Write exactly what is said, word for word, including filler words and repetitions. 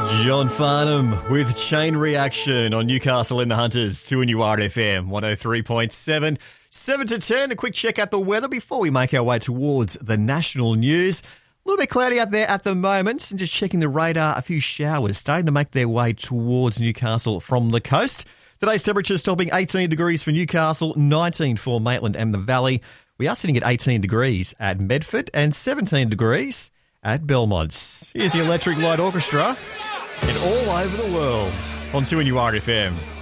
John Farnham with Chain Reaction on Newcastle in the Hunters, two N U R F M, one oh three point seven. seven to ten, a quick check at the weather before we make our way towards the national news. A little bit cloudy out there at the moment, and just checking the radar, a few showers starting to make their way towards Newcastle from the coast. Today's temperatures topping eighteen degrees for Newcastle, nineteen for Maitland and the Valley. We are sitting at eighteen degrees at Medford and seventeen degrees at Belmont. Here's the Electric Light Orchestra and all over the world on two N U R F M.